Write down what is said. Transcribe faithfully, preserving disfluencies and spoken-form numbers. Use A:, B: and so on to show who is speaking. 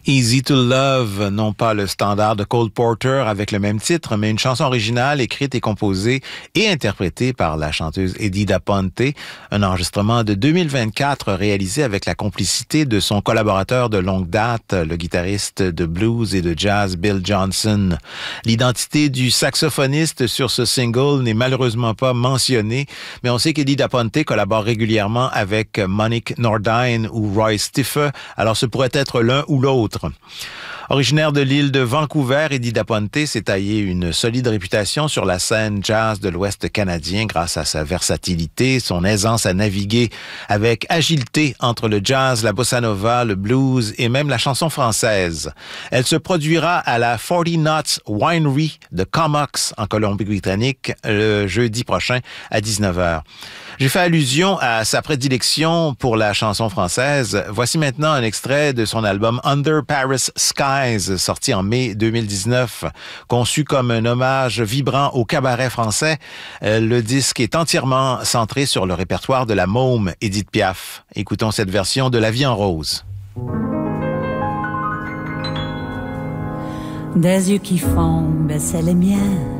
A: Easy to Love, non pas le standard de Cole Porter avec le même titre, mais une chanson originale écrite et composée et interprétée par la chanteuse Eddie Da Ponte, un enregistrement de deux mille vingt-quatre réalisé avec la complicité de son collaborateur de longue date, le guitariste de blues et de jazz Bill Johnson. L'identité du saxophoniste sur ce single n'est malheureusement pas mentionnée, mais on sait qu'Eddie Da Ponte collabore régulièrement avec Monique Nordine ou Roy Stiffer, alors ce pourrait être l'un ou l'autre. Originaire de l'île de Vancouver, Eddie Da Ponte s'est taillé une solide réputation sur la scène jazz de l'Ouest canadien grâce à sa versatilité, son aisance à naviguer avec agilité entre le jazz, la bossa nova, le blues et même la chanson française. Elle se produira à la forty Knots Winery de Comox en Colombie-Britannique le jeudi prochain à dix-neuf heures. J'ai fait allusion à sa prédilection pour la chanson française. Voici maintenant un extrait de son album Under Paris Skies, sorti en mai deux mille dix-neuf. Conçu comme un hommage vibrant au cabaret français, le disque est entièrement centré sur le répertoire de la môme Édith Piaf. Écoutons cette version de La vie en rose.
B: Des yeux qui font baisser les miens,